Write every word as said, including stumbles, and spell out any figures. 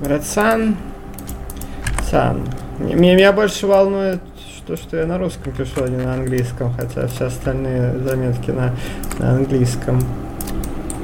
Red Sun. Sun. Меня, меня больше волнует то, что я на русском пишу, а не на английском, хотя все остальные заметки на, на английском.